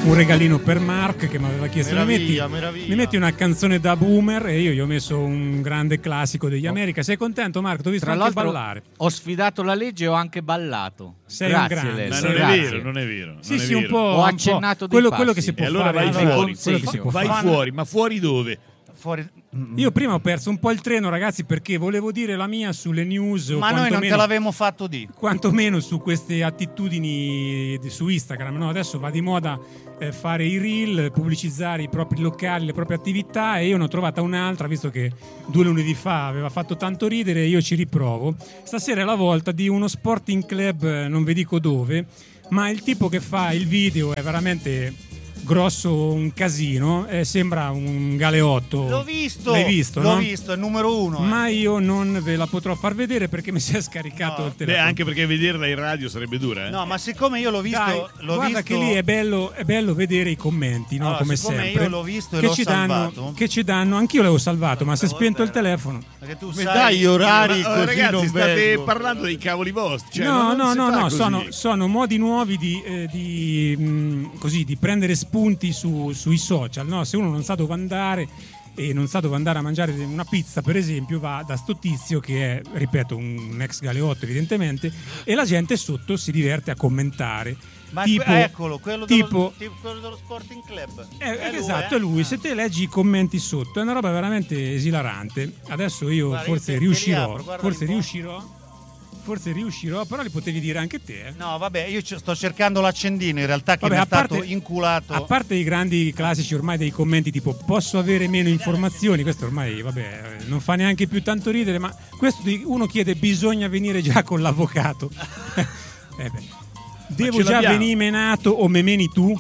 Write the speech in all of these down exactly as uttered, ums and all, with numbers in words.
un regalino per Mark che mi aveva chiesto Meraviglia, mi, metti, meraviglia. mi metti una canzone da boomer e io gli ho messo un grande classico degli America. Sei contento, Mark? Ti ho visto Tra anche l'altro ballare. ho sfidato la legge e ho anche ballato. Sei Grazie, un grande. Lello. Ma Sei non è Grazie. vero, non è vero. Non Sì, è sì, vero. un po'. Ho un po'. accennato dei quello, passi. quello che si può E allora fare. vai allora, fuori, quello che si può vai fare. fuori, ma fuori dove? Fuori... Io prima ho perso un po' il treno, ragazzi, perché volevo dire la mia sulle news. o Ma noi non te quantomeno- l'avevamo fatto di. quantomeno su queste attitudini di- su Instagram, no? Adesso va di moda eh, fare i reel, pubblicizzare i propri locali, le proprie attività, e io ne ho trovata un'altra, visto che due lunedì fa aveva fatto tanto ridere, io ci riprovo. Stasera è la volta di uno sporting club, eh, non vi dico dove, ma il tipo che fa il video è veramente grosso, un casino, eh, sembra un galeotto. L'ho visto, L'hai visto, l'ho no? visto, è il numero uno. eh. Ma io non ve la potrò far vedere perché mi si è scaricato No. il Beh, telefono. anche perché vederla in radio sarebbe dura, eh? No, ma siccome io l'ho visto, Dai, l'ho guarda visto... che lì è bello, è bello vedere i commenti, no? Allora, Come siccome sempre. io l'ho visto e che l'ho ci salvato. danno, che ci danno, anch'io l'avevo salvato, ma si è spento il telefono. Perché tu Mi sai... dai gli orari Ma, oh, così ragazzi, non state vengo. parlando dei cavoli vostri. Cioè, no, non no, si no, fa no, così. sono, sono modi nuovi di, eh, di, mh, così, di prendere spunti su- sui social, no? Se uno non sa dove andare e non sa dove andare a mangiare una pizza, per esempio, va da sto tizio che è, ripeto, un ex galeotto evidentemente, e la gente sotto si diverte a commentare. Ma tipo, que- eccolo, quello, tipo- dello, tipo quello dello Sporting Club. Eh, È lui, esatto, eh? è lui. Se te leggi i commenti sotto è una roba veramente esilarante. Adesso io Guarda, forse io te- te li riuscirò, apro, guardali forse un po'. riuscirò, forse riuscirò, però li potevi dire anche te. eh. No, vabbè, io ci- sto cercando l'accendino in realtà che Vabbè, mi è a parte- stato inculato. A parte i grandi classici ormai dei commenti tipo posso avere meno informazioni, questo ormai vabbè, non fa neanche più tanto ridere, ma questo di uno chiede bisogna venire già con l'avvocato. Eh beh. Devo ce già l'abbiamo. venire menato o me meni tu?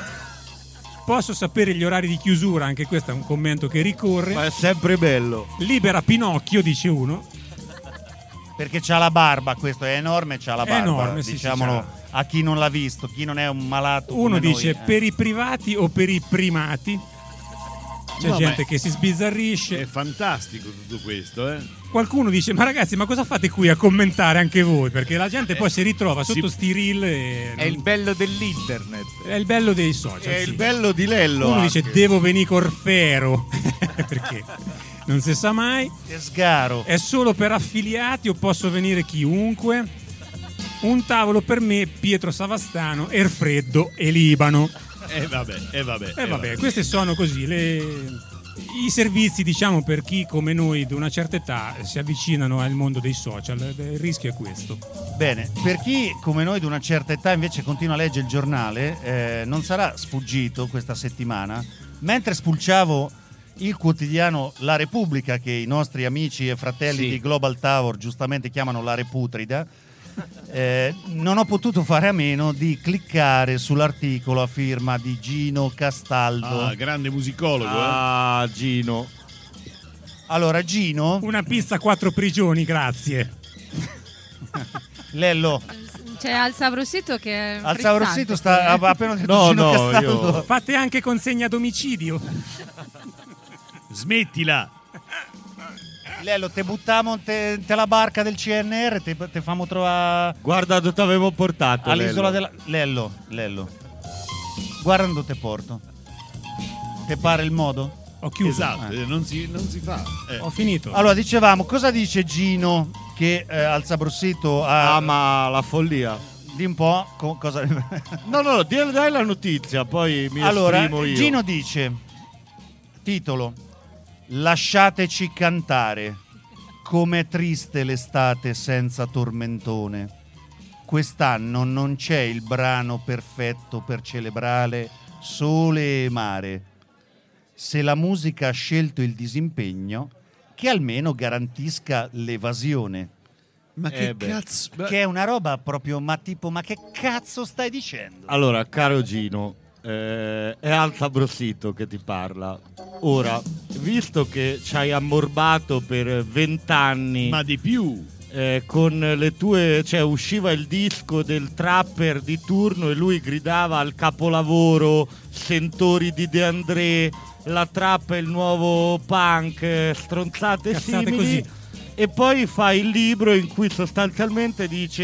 Posso sapere gli orari di chiusura? Anche questo è un commento che ricorre. Ma è sempre bello. Libera Pinocchio, dice uno. Perché c'ha la barba, questo è enorme, c'ha la È barba. enorme, sì, sì, diciamolo c'ha- a chi non l'ha visto, chi non è un malato. Uno come dice noi, eh. per i privati o per i primati. C'è No, gente ma- che si sbizzarrisce. È fantastico tutto questo, eh? Qualcuno dice ma ragazzi, ma cosa fate qui a commentare anche voi? Perché la gente poi si ritrova si- sotto sti reel e È il bello dell'internet. è il bello dei social. È sì. il bello di Lello. Uno anche. dice devo venire Corfero perché non si sa mai. Che sgaro. È solo per affiliati o posso venire chiunque? Un tavolo per me, Pietro Savastano, Erfreddo e Libano. E vabbè, e vabbè. E vabbè, queste sono così le... i servizi, diciamo, per chi come noi di una certa età si avvicinano al mondo dei social. Il rischio è questo. Bene, per chi come noi di una certa età invece continua a leggere il giornale, eh, non sarà sfuggito questa settimana, mentre spulciavo il quotidiano La Repubblica, che i nostri amici e fratelli Sì. di Global Tower giustamente chiamano La Reputrida, eh, non ho potuto fare a meno di cliccare sull'articolo a firma di Gino Castaldo. Ah, grande musicologo, eh? Ah, Gino. Allora, Gino, Una pizza, quattro prigioni, grazie. Lello, C'è Alza Rossito che è al frizzante. Savorsito sta ha appena detto No, Gino no, Castaldo. io- Fate anche consegna a domicilio. Smettila! Lello, te buttiamo te, te la barca del C N R, te, te famo trovare Guarda dove t'avevo portato. all'isola Lello. della... Lello, Lello, guarda dove te porto. Te pare il modo? Ho chiuso. Esatto, Eh, eh, non, si, non si fa. Eh. Ho finito. Allora, dicevamo, cosa dice Gino che eh, al Sabrossito ha... Ama la follia. Di un po', co- cosa... No, no, dai dai la notizia, poi mi Allora, esprimo io. Gino dice, titolo, lasciateci cantare, com'è triste l'estate senza tormentone. Quest'anno non c'è il brano perfetto per celebrare sole e mare. Se la musica ha scelto il disimpegno, che almeno garantisca l'evasione. Ma che Eh beh. cazzo? Ma- Che è una roba proprio, ma tipo, ma che cazzo stai dicendo? Allora, caro Gino, eh, è Alza Brossito che ti parla. Ora, visto che ci hai ammorbato per vent'anni Ma di più. eh, con le tue, cioè usciva il disco del trapper di turno e lui gridava al capolavoro, sentori di De André, la trap è il nuovo punk, eh, stronzate Cazzate simili. così. E poi fa il libro in cui sostanzialmente dice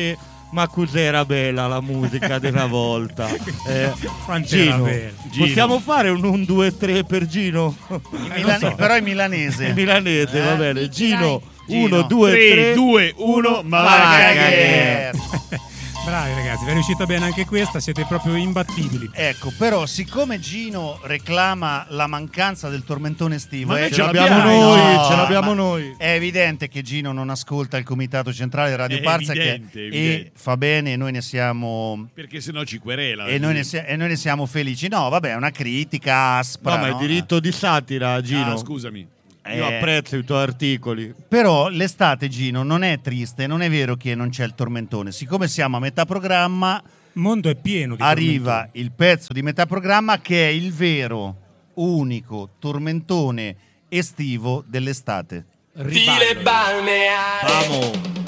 Ma cos'era bella la musica della volta. Eh, Quant'era Gino, bella. Gino. possiamo fare un un due tre per Gino? Il Milane- so. Però è milanese. Il milanese, Eh? va bene. Dici, Gino, dai. uno, Gino. due, tre, tre. due, uno, ma Ma va a cagare. cagare. Bravi ragazzi, vi è riuscita bene anche questa, siete proprio imbattibili. Ecco, però siccome Gino reclama la mancanza del tormentone estivo, Ma eh, noi Ce ce l'abbiamo l'abbiamo, noi, no, ce l'abbiamo ma noi. è evidente che Gino non ascolta il comitato centrale di Radio È Parzak evidente, e evidente. fa bene e noi ne siamo Perché sennò ci querela. e noi ne, sia- e noi ne siamo felici. No, vabbè, è una critica aspra. No, ma è no? diritto di satira, Gino. Ah, scusami. Io Eh, apprezzo i tuoi articoli. Però l'estate, Gino, non è triste, non è vero che non c'è il tormentone. Siccome siamo a metà programma, Il mondo è pieno di arriva tormentoni. il pezzo di metà programma che è il vero, unico tormentone estivo dell'estate. Riballo. Vamo.